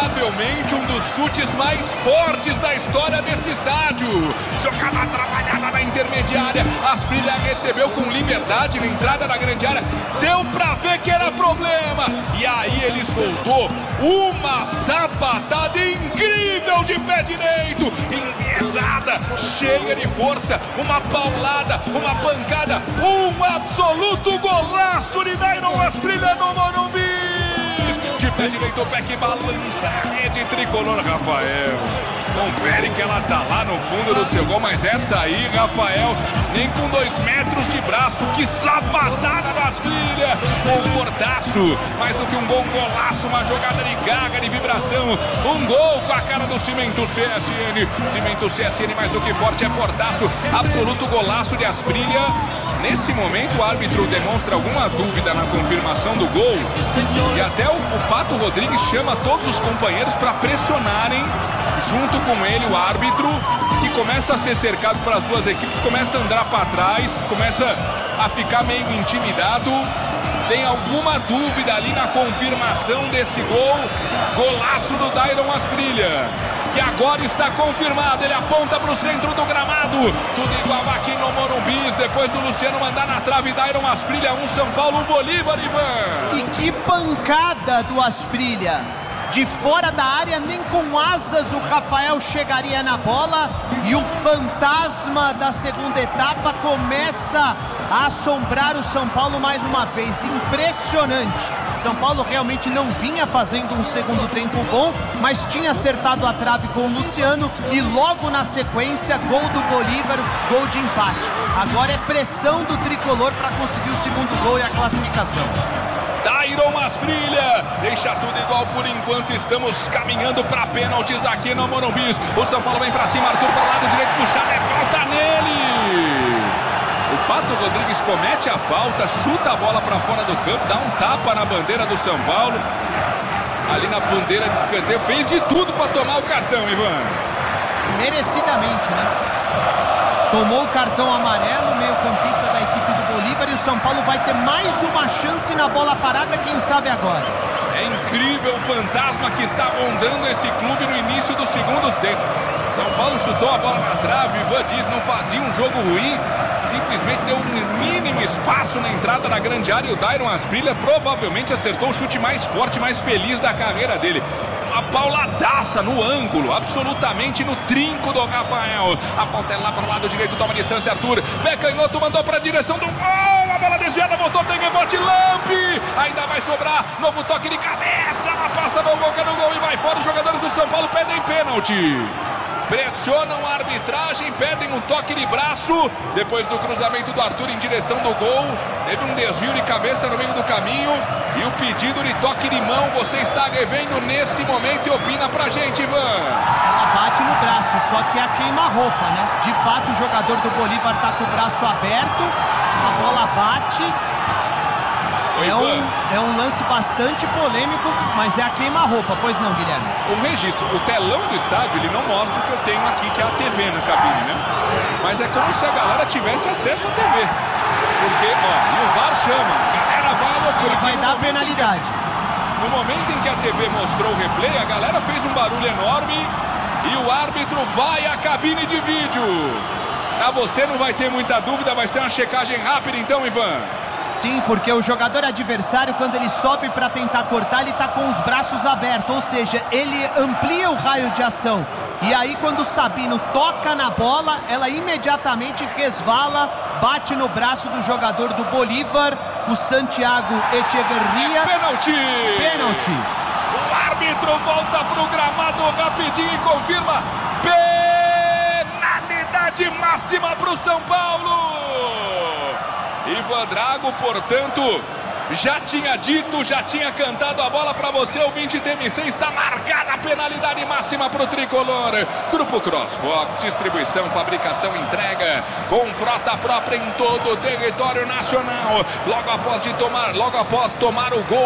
provavelmente um dos chutes mais fortes da história desse estádio. Jogada trabalhada na intermediária, Asprilla recebeu com liberdade na entrada da grande área, deu pra ver que era problema, e aí ele soltou uma sapatada incrível de pé direito, enviesada, cheia de força, uma paulada, uma pancada, um absoluto golaço de Dairon Asprilla no Morumbi. De pé direito, o pé que balança a rede tricolor, Rafael. Confere que ela tá lá no fundo do seu gol, mas essa aí, Rafael, nem com 2 metros de braço, que sapatada do Asprilla, confortaço, mais do que um gol, um golaço, uma jogada de gaga, de vibração, um gol com a cara do Cimento CSN, Cimento CSN mais do que forte, é fortaço, absoluto golaço de Asprilla. Nesse momento o árbitro demonstra alguma dúvida na confirmação do gol, e até o Pato Rodrigues chama todos os companheiros para pressionarem junto com ele o árbitro, que começa a ser cercado para as duas equipes, começa a andar para trás, começa a ficar meio intimidado. Tem alguma dúvida ali na confirmação desse gol, golaço do Dairon Asprilla, que agora está confirmado. Ele aponta para o centro do gramado, tudo igual aqui no Morumbi, depois do Luciano mandar na trave. Dairon Asprilla, São Paulo, Bolívar, Ivan. E que pancada do Asprilla! De fora da área, nem com asas o Rafael chegaria na bola, e o fantasma da segunda etapa começa a assombrar o São Paulo mais uma vez. Impressionante. São Paulo realmente não vinha fazendo um segundo tempo bom, mas tinha acertado a trave com o Luciano, e logo na sequência, gol do Bolívar, gol de empate. Agora é pressão do tricolor para conseguir o segundo gol e a classificação. Dairon Asprilla deixa tudo igual por enquanto. Estamos caminhando para pênaltis aqui no Morumbi. O São Paulo vem para cima, Arthur para o lado direito, puxada, é falta nele. O Pato Rodrigues comete a falta, chuta a bola para fora do campo, dá um tapa na bandeira do São Paulo, ali na bandeira de escanteio, fez de tudo para tomar o cartão, Ivan. Merecidamente, né? Tomou o cartão amarelo, meio campista da equipe do Bolívar, e o São Paulo vai ter mais uma chance na bola parada, quem sabe agora. É incrível o fantasma que está rondando esse clube no início dos segundos tempos. São Paulo chutou a bola na trave, Ivan diz, não fazia um jogo ruim, simplesmente deu um mínimo espaço na entrada da grande área, e o Dairon Asprilla provavelmente acertou o chute mais forte, mais feliz da carreira dele. Uma pauladaça no ângulo, absolutamente no trinco do Rafael. A falta é lá para o lado direito, toma distância, Arthur. Pé canhoto, mandou para a direção do gol. A bola desviada, voltou, tem rebote, Lampe. Ainda vai sobrar, novo toque de cabeça. Ela passa no boca do gol e vai fora. Os jogadores do São Paulo pedem pênalti. Pressionam a arbitragem, pedem um toque de braço. Depois do cruzamento do Arthur em direção do gol, teve um desvio de cabeça no meio do caminho, e o pedido de toque de mão você está revendo nesse momento e opina pra gente, Ivan. Ela bate no braço, só que é a queima-roupa, né? De fato, o jogador do Bolívar tá com o braço aberto, a bola bate. É um lance bastante polêmico, mas é a queima-roupa, pois não, Guilherme? Um registro, o telão do estádio, ele não mostra o que eu tenho aqui, que é a TV na cabine, né? Mas é como se a galera tivesse acesso à TV. Porque, ó, e o VAR chama, a galera vai à loucura. Ele vai dar penalidade. No momento em que a TV mostrou o replay, a galera fez um barulho enorme e o árbitro vai à cabine de vídeo. Pra você não vai ter muita dúvida, vai ser uma checagem rápida então, Ivan. Sim, porque o jogador adversário, quando ele sobe para tentar cortar, ele tá com os braços abertos, ou seja, ele amplia o raio de ação. E aí, quando o Sabino toca na bola, ela imediatamente resvala, bate no braço do jogador do Bolívar, o Santiago Echeverria. Pênalti! O árbitro volta pro gramado rapidinho e confirma penalidade máxima pro São Paulo. Ivan Drago, portanto, já tinha dito, já tinha cantado a bola para você, ouvinte TMC, está marcada a penalidade máxima para o tricolor. Grupo CrossFox, distribuição, fabricação, entrega, com frota própria em todo o território nacional. Logo após tomar o gol